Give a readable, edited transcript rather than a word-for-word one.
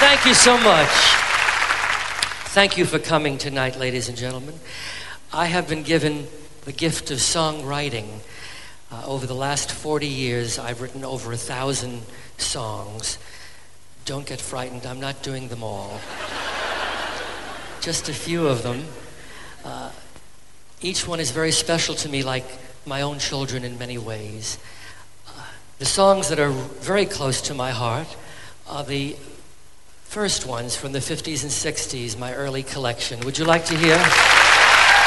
Thank you so much. Thank you for coming tonight, ladies and gentlemen. I have been given the gift of songwriting. Over the last 40 years, I've written over 1,000 songs. Don't get frightened, I'm not doing them all. Just a few of them. Each one is very special to me, like my own children in many ways. The songs that are very close to my heart are the first ones from the 50s and 60s, my early collection. Would you like to hear?